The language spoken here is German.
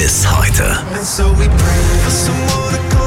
bis heute. And so we pray for someone to come